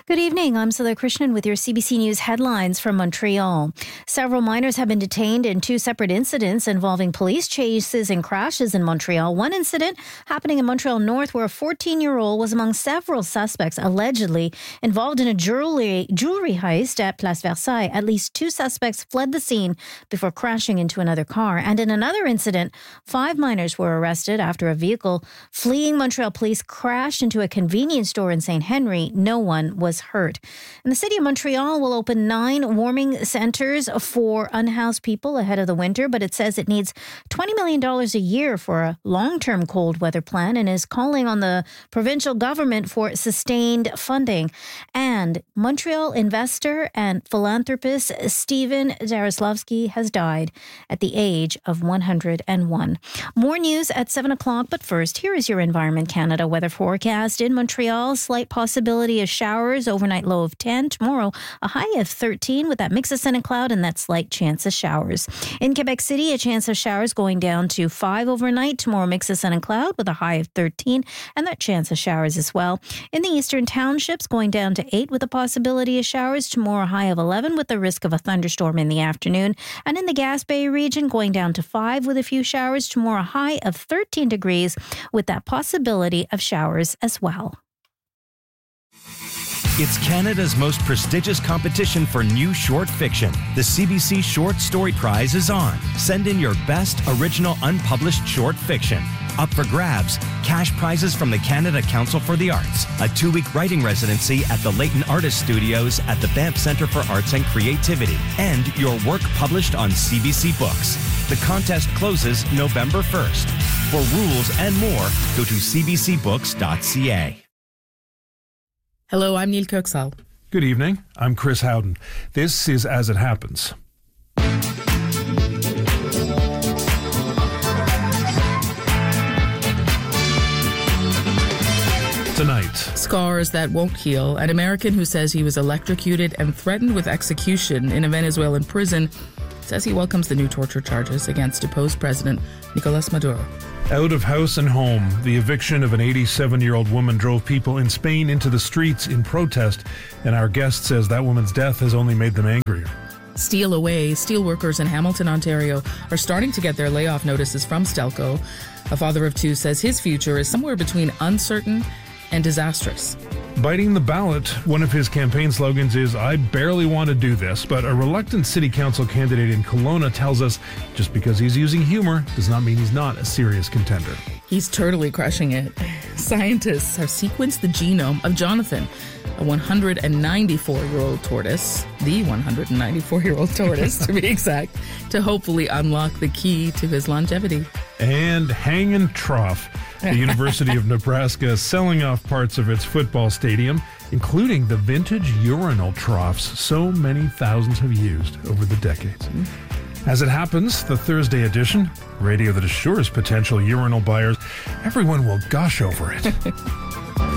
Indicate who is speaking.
Speaker 1: Good evening. I'm Sudha Krishnan with your CBC News headlines from Montreal. Several minors have been detained in two separate incidents involving police chases and crashes in Montreal. One incident happening in Montreal North where a 14-year-old was among several suspects allegedly involved in a jewelry heist at Place Versailles. At least two suspects fled the scene before crashing into another car. And in another incident, 5 minors were arrested after a vehicle fleeing Montreal police crashed into a convenience store in St. Henry. No one was hurt. And the city of Montreal will open 9 warming centers for unhoused people ahead of the winter, but it says it needs $20 million a year for a long-term cold weather plan and is calling on the provincial government for sustained funding. And Montreal investor and philanthropist Stephen Jaroslavsky has died at the age of 101. More news at 7 o'clock, but first, here is your Environment Canada weather forecast. In Montreal, slight possibility of showers, overnight low of 10. Tomorrow, a high of 13 with that mix of sun and cloud and that slight chance of showers. In Quebec City, a chance of showers going down to 5 overnight. Tomorrow, mix of sun and cloud with a high of 13 and that chance of showers as well. In the eastern townships, going down to 8 with a possibility of showers. Tomorrow, a high of 11 with the risk of a thunderstorm in the afternoon. And in the Gaspé region, going down to 5 with a few showers. Tomorrow, a high of 13 degrees with that possibility of showers as well.
Speaker 2: It's Canada's most prestigious competition for new short fiction. The CBC Short Story Prize is on. Send in your best original unpublished short fiction. Up for grabs, cash prizes from the Canada Council for the Arts, a 2-week writing residency at the Leighton Artist Studios at the Banff Centre for Arts and Creativity, and your work published on CBC Books. The contest closes November 1st. For rules and more, go to cbcbooks.ca.
Speaker 3: Hello, I'm Neil Kirksall.
Speaker 4: Good evening. I'm Chris Howden. This is As It Happens. Tonight.
Speaker 3: Scars that won't heal. An American who says he was electrocuted and threatened with execution in a Venezuelan prison says he welcomes the new torture charges against deposed President Nicolas Maduro.
Speaker 4: Out of house and home, the eviction of an 87-year-old woman drove people in Spain into the streets in protest, and our guest says that woman's death has only made them angrier.
Speaker 3: Steel away, steelworkers in Hamilton, Ontario are starting to get their layoff notices from Stelco. A father of 2 says his future is somewhere between uncertain and disastrous.
Speaker 4: Biting the ballot, one of his campaign slogans is, "I barely want to do this," but a reluctant city council candidate in Kelowna tells us just because he's using humor does not mean he's not a serious contender.
Speaker 3: He's totally crushing it. Scientists have sequenced the genome of Jonathan, a 194-year-old tortoise, the 194-year-old tortoise to be exact, to hopefully unlock the key to his longevity.
Speaker 4: And Hang and Trough. The University of Nebraska is selling off parts of its football stadium, including the vintage urinal troughs so many thousands have used over the decades. As it happens, the Thursday edition, radio that assures potential urinal buyers everyone will gush over it.